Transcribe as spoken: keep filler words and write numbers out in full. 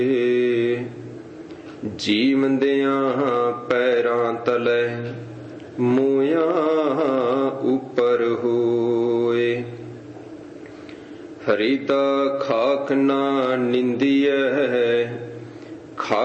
ਜੀਵੰਦਿਆਂ ਪੈਰਾਂ ਤਲੇ ਮੂੰਹਾਂ ਉੱਪਰ ਹੋਏ। ਹਰੀ ਤਾ ਖਾਕ ਨਾ ਨਿੰਦੀਐ